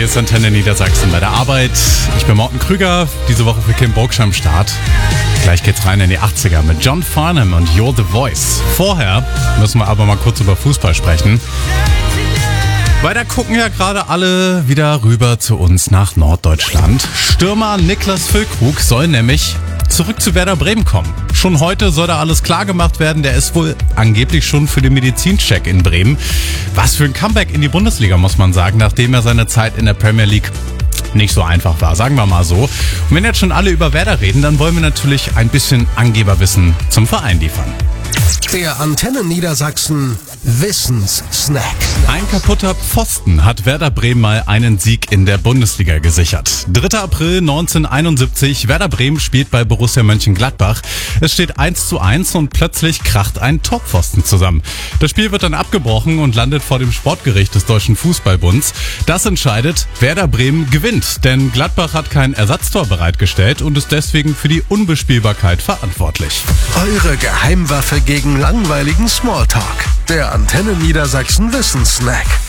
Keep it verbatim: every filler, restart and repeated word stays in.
ist Antenne Niedersachsen bei der Arbeit. Ich bin Morten Krüger, diese Woche für Kim Burgsch am Start. Gleich geht's rein in die achtziger mit John Farnham und You're the Voice. Vorher müssen wir aber mal kurz über Fußball sprechen. Weil da gucken ja gerade alle wieder rüber zu uns nach Norddeutschland. Stürmer Niklas Füllkrug soll nämlich zurück zu Werder Bremen kommen. Schon heute soll da alles klar gemacht werden. Der ist wohl angeblich schon für den Medizincheck in Bremen. Was für ein Comeback in die Bundesliga, muss man sagen, nachdem er seine Zeit in der Premier League nicht so einfach war, sagen wir mal so. Und wenn jetzt schon alle über Werder reden, dann wollen wir natürlich ein bisschen Angeberwissen zum Verein liefern. Der Antenne Niedersachsen Wissenssnack. Ein kaputter Pfosten hat Werder Bremen mal einen Sieg in der Bundesliga gesichert. dritter April neunzehnhunderteinundsiebzig, Werder Bremen spielt bei Borussia Mönchengladbach. Es steht eins zu eins und plötzlich kracht ein Torpfosten zusammen. Das Spiel wird dann abgebrochen und landet vor dem Sportgericht des Deutschen Fußballbunds. Das entscheidet, Werder Bremen gewinnt, denn Gladbach hat kein Ersatztor bereitgestellt und ist deswegen für die Unbespielbarkeit verantwortlich. Eure Geheimwaffe gegen langweiligen Smalltalk. Der Antenne Niedersachsen Wissenssnack.